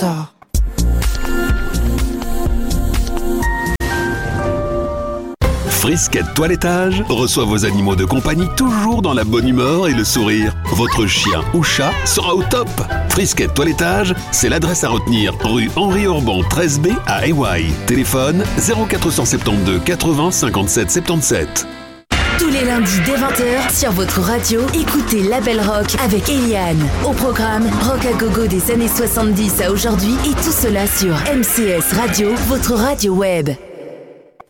tard. Frisquette Toilettage reçoit vos animaux de compagnie toujours dans la bonne humeur et le sourire. Votre chien ou chat sera au top. Frisquette Toilettage, c'est l'adresse à retenir, rue Henri Orban 13B à Hawaï. Téléphone 0472 80 57 77. Tous les lundis dès 20h sur votre radio, écoutez Label Rock avec Eliane. Au programme, rock à gogo des années 70 à aujourd'hui et tout cela sur MCS Radio, votre radio web.